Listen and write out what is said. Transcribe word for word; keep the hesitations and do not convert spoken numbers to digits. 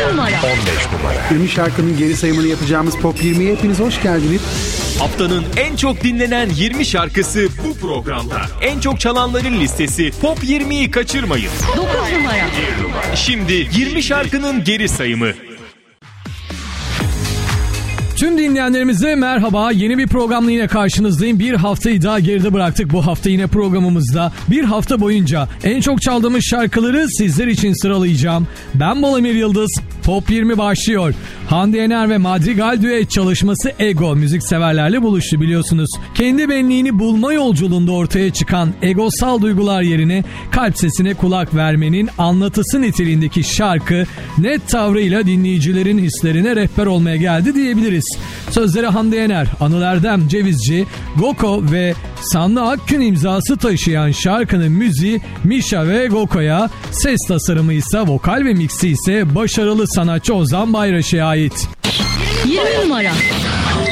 numara. on beş numara. yirmi şarkının geri sayımını yapacağımız Pop yirmiye hepiniz hoş geldiniz. Haftanın en çok dinlenen yirmi şarkısı bu programda. En çok çalanların listesi Pop yirmiyi kaçırmayın. dokuz numara. Şimdi yirmi şarkının geri sayımı. Tüm dinleyenlerimize merhaba. Yeni bir programla yine karşınızdayım. Bir haftayı daha geride bıraktık. Bu hafta yine programımızda bir hafta boyunca en çok çaldığımız şarkıları sizler için sıralayacağım. Ben Bol Emir Yıldız. Pop yirmi başlıyor. Hande Yener ve Madrigal düet çalışması Ego müzikseverlerle buluştu biliyorsunuz. Kendi benliğini bulma yolculuğunda ortaya çıkan egosal duygular yerine kalp sesine kulak vermenin anlatısı niteliğindeki şarkı net tavrıyla dinleyicilerin hislerine rehber olmaya geldi diyebiliriz. Sözleri Hande Yener, Anıl Erdem Cevizci, Goko ve Sanlı Akgün imzası taşıyan şarkının müziği Misha ve Goko'ya, ses tasarımı ise vokal ve miksi ise başarılı sanatçı Ozan Bayraş'a ait. yirmi numara.